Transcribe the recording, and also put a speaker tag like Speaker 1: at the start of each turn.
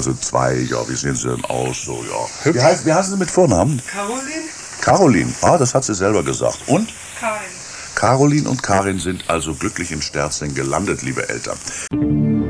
Speaker 1: Also 2, ja, wie sehen Sie denn aus? So, ja. Wie heißen Sie mit Vornamen?
Speaker 2: Caroline?
Speaker 1: Caroline, das hat sie selber gesagt. Und?
Speaker 2: Karin.
Speaker 1: Caroline und Karin sind also glücklich in Sterzing gelandet, liebe Eltern.